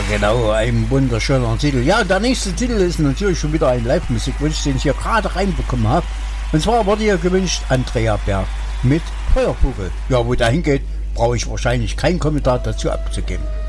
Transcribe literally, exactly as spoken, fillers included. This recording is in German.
genau, ein wunderschöner Titel. Ja, der nächste Titel ist natürlich schon wieder ein Live-Musikwunsch, den ich hier gerade reinbekommen habe. Und zwar wurde hier gewünscht Andrea Berg mit Feuervogel. Ja, wo der hingeht, brauche ich wahrscheinlich keinen Kommentar dazu abzugeben.